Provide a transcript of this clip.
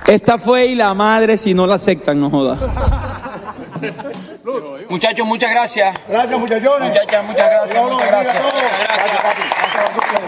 Esta fue y la madre si no la aceptan, no joda. Muchachos, muchas gracias. Gracias, muchachones. Muchachas, muchas gracias. Muchas gracias. Gracias, papi.